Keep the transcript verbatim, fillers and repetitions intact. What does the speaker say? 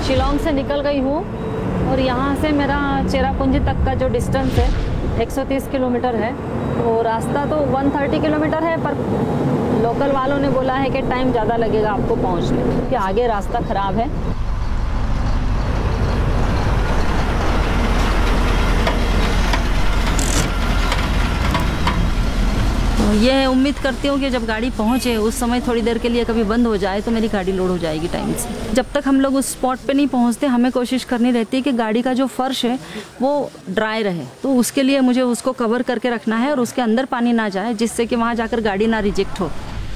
शिलोंग से निकल गई हूँ और यहाँ से मेरा चेरापूंजी तक का जो डिस्टेंस है एक सौ तीस किलोमीटर है। तो रास्ता तो एक सौ तीस किलोमीटर है, पर लोकल वालों ने बोला है कि टाइम ज़्यादा लगेगा आपको पहुँचने, क्योंकि आगे रास्ता ख़राब है। ये उम्मीद करती हूँ कि जब गाड़ी पहुँचे उस समय थोड़ी देर के लिए कभी बंद हो जाए तो मेरी गाड़ी लोड हो जाएगी टाइम से। जब तक हम लोग उस स्पॉट पे नहीं पहुँचते हमें कोशिश करनी रहती है कि गाड़ी का जो फर्श है वो ड्राई रहे, तो उसके लिए मुझे उसको कवर करके रखना है और उसके अंदर पानी ना जाए, जिससे कि वहाँ जाकर गाड़ी ना रिजेक्ट हो।